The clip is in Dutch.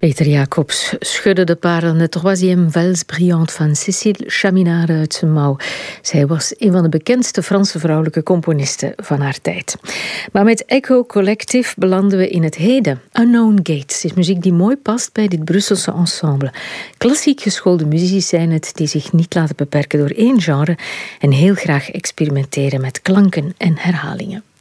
Peter Jacobs schudde de parelende troisième valse brillante van Cécile Chaminade uit zijn mouw. Zij was een van de bekendste Franse vrouwelijke componisten van haar tijd. Maar met Echo Collective belanden we in het heden. Unknown Gates is muziek die mooi past bij dit Brusselse ensemble. Klassiek geschoolde muzici zijn het die zich niet laten beperken door één genre en heel graag experimenteren met klanken en herhalingen.